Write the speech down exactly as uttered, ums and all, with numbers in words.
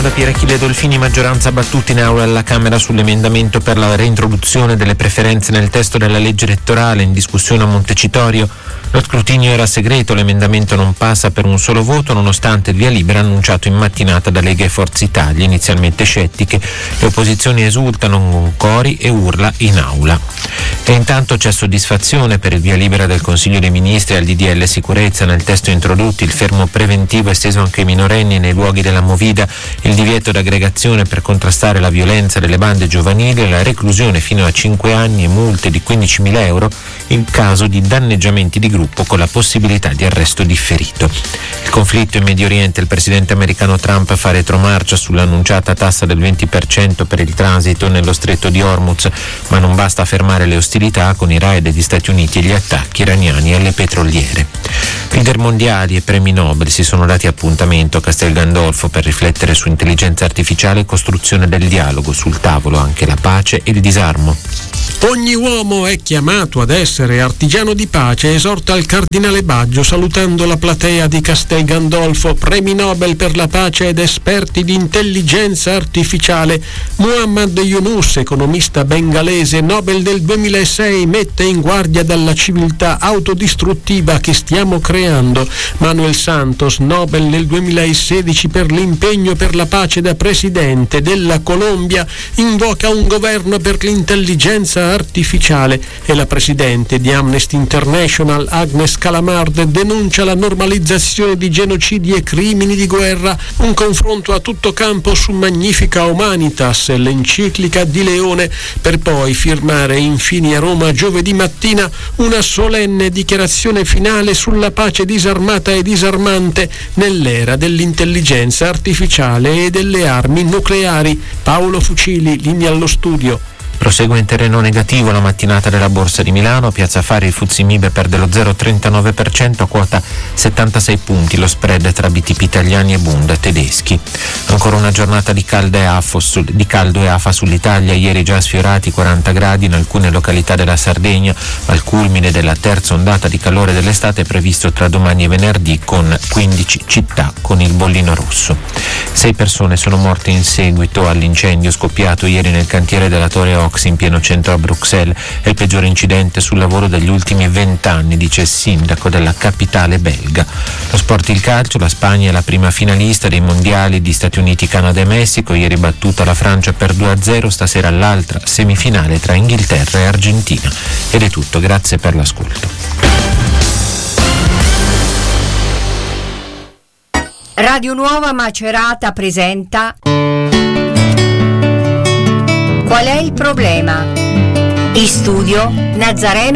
da Pierachille Dolfini, maggioranza battuta in aula alla Camera sull'emendamento per la reintroduzione delle preferenze nel testo della legge elettorale in discussione a Montecitorio. Lo scrutinio era segreto, l'emendamento non passa per un solo voto nonostante il via libera annunciato in mattinata da Lega e Forza Italia, inizialmente scettiche. Le opposizioni esultano con cori e urla in aula. E intanto c'è soddisfazione per il via libera del Consiglio dei Ministri al D D L sicurezza. Nel testo introdotti il fermo preventivo esteso anche ai minorenni nei luoghi della movida, il divieto d'aggregazione per contrastare la violenza delle bande giovanili, la reclusione fino a cinque anni e multe di quindicimila euro in caso di danneggiamenti di gruppo con la possibilità di arresto differito. Il conflitto in Medio Oriente, il presidente americano Trump fa retromarcia sull'annunciata tassa del venti per cento per il transito nello stretto di Hormuz, ma non basta fermare le ostilità con i raid degli Stati Uniti e gli attacchi iraniani alle petroliere. Leader mondiali e premi Nobel si sono dati appuntamento a Castel Gandolfo per riflettere su intelligenza artificiale e costruzione del dialogo, sul tavolo anche la pace e il disarmo. Ogni uomo è chiamato ad essere artigiano di pace, esorta il cardinale Baggio salutando la platea di Castel Gandolfo. Premi Nobel per la pace ed esperti di intelligenza artificiale. Muhammad Yunus, economista bengalese, Nobel del duemilasei, mette in guardia dalla civiltà autodistruttiva che stiamo creando. Manuel Santos, Nobel nel duemilasedici per l'impegno per la pace da presidente della Colombia, invoca un governo per l'intelligenza artificiale, e la presidente di Amnesty International Agnes Callamard denuncia la normalizzazione di genocidi e crimini di guerra. Un confronto a tutto campo su Magnifica Humanitas, l'enciclica di Leone, per poi firmare infine a Roma giovedì mattina una solenne dichiarazione finale sulla pace disarmata e disarmante nell'era dell'intelligenza artificiale e delle armi nucleari. Paolo Fucili, linea allo studio. Prosegue in terreno negativo la mattinata della Borsa di Milano. Piazza Affari il Fuzzi Mib perde lo zero virgola trentanove per cento a quota settantasei punti, lo spread tra B T P italiani e Bund tedeschi. Ancora una giornata di caldo e afa, sul, di caldo e afa sull'Italia, ieri già sfiorati quaranta gradi in alcune località della Sardegna, ma il culmine della terza ondata di calore dell'estate è previsto tra domani e venerdì con quindici città con il bollino rosso. Sei persone sono morte in seguito all'incendio scoppiato ieri nel cantiere della Torre Ox in pieno centro a Bruxelles. È il peggiore incidente sul lavoro degli ultimi vent'anni, dice il sindaco della capitale belga. Lo sport, il calcio, la Spagna è la prima finalista dei mondiali di Stati Uniti, Canada e Messico, ieri battuta la Francia per due a zero, stasera l'altra semifinale tra Inghilterra e Argentina. Ed è tutto, grazie per l'ascolto. Radio Nuova Macerata presenta Qual è il problema? In studio Nazareno